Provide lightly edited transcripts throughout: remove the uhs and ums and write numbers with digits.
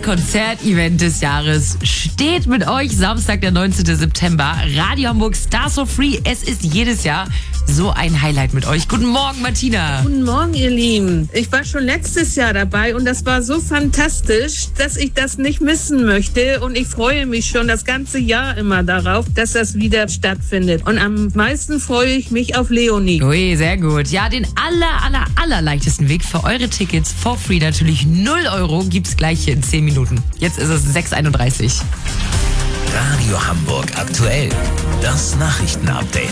Konzertevent des Jahres steht mit euch. Samstag, der 19. September. Radio Hamburg Stars for Free. Es ist jedes Jahr so ein Highlight mit euch. Guten Morgen, Martina. Guten Morgen, ihr Lieben. Ich war schon letztes Jahr dabei und das war so fantastisch, dass ich das nicht missen möchte. Und ich freue mich schon das ganze Jahr immer darauf, dass das wieder stattfindet. Und am meisten freue ich mich auf Leonie. Ui, sehr gut. Ja, den aller leichtesten Weg für eure Tickets for free, natürlich 0 Euro, gibt's gleich hier in 10 Minuten. Jetzt ist es 6:31 Uhr. Radio Hamburg aktuell. Das Nachrichtenupdate.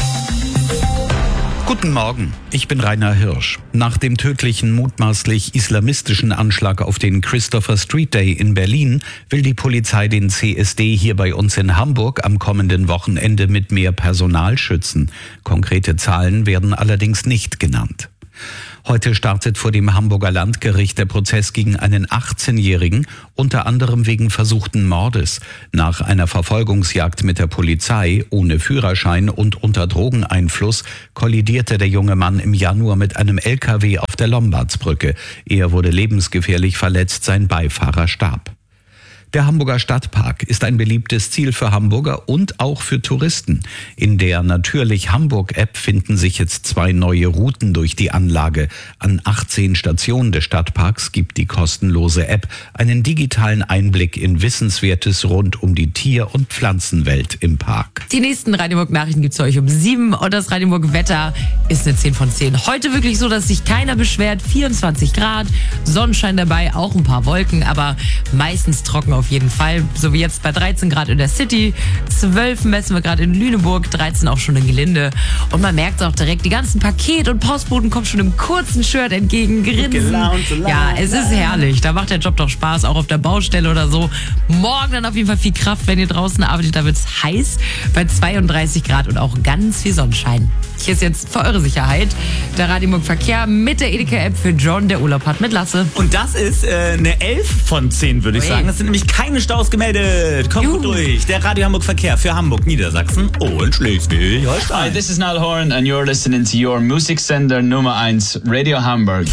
Guten Morgen, ich bin Rainer Hirsch. Nach dem tödlichen, mutmaßlich islamistischen Anschlag auf den Christopher Street Day in Berlin will die Polizei den CSD hier bei uns in Hamburg am kommenden Wochenende mit mehr Personal schützen. Konkrete Zahlen werden allerdings nicht genannt. Heute startet vor dem Hamburger Landgericht der Prozess gegen einen 18-Jährigen, unter anderem wegen versuchten Mordes. Nach einer Verfolgungsjagd mit der Polizei, ohne Führerschein und unter Drogeneinfluss, kollidierte der junge Mann im Januar mit einem LKW auf der Lombardsbrücke. Er wurde lebensgefährlich verletzt, sein Beifahrer starb. Der Hamburger Stadtpark ist ein beliebtes Ziel für Hamburger und auch für Touristen. In der Natürlich Hamburg-App finden sich jetzt 2 neue Routen durch die Anlage. An 18 Stationen des Stadtparks gibt die kostenlose App einen digitalen Einblick in Wissenswertes rund um die Tier- und Pflanzenwelt im Park. Die nächsten Radio Hamburg Nachrichten gibt's für euch um 7 und das Radio Hamburg Wetter ist eine 10 von 10. Heute wirklich so, dass sich keiner beschwert. 24 Grad, Sonnenschein dabei, auch ein paar Wolken, aber meistens trocken auf jeden Fall. So wie jetzt bei 13 Grad in der City, 12 messen wir gerade in Lüneburg, 13 auch schon in Gelinde. Und man merkt auch direkt, die ganzen Paket- und Postboten kommen schon im kurzen Shirt entgegen, grinsen. Ja, es ist herrlich. Da macht der Job doch Spaß, auch auf der Baustelle oder so. Morgen dann auf jeden Fall viel Kraft, wenn ihr draußen arbeitet. Da wird's heiß bei 32 Grad und auch ganz viel Sonnenschein. Hier ist jetzt für eure Sicherheit der Radio Hamburg Verkehr mit der Edeka-App für John, der Urlaub hat mit Lasse. Und das ist eine 11 von 10, würde ich sagen. Das sind nämlich keine Staus gemeldet. Kommt gut durch. Der Radio Hamburg Verkehr für Hamburg, Niedersachsen und Schleswig-Holstein. Hi, this is Niall Horan and you're listening to your music sender Nummer 1, Radio Hamburg.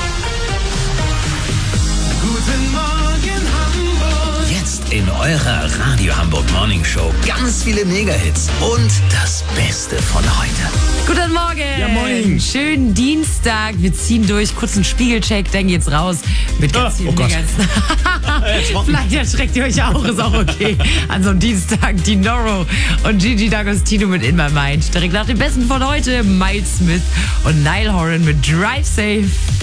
Guten Morgen Hamburg. Jetzt in eurer Radio Hamburg Morning Show ganz viele Mega-Hits und das Beste von heute. Guten Morgen. Ja, moin. Schönen Dienstag. Wir ziehen durch. Kurzen Spiegelcheck. Dann geht's raus mit ganz vielen Gott. Vielleicht erschreckt ihr euch auch. Ist auch okay. An so einem Dienstag die Noro und Gigi D'Agostino mit In My Mind. Direkt nach dem Besten von heute Miles Smith und Niall Horan mit Drive Safe.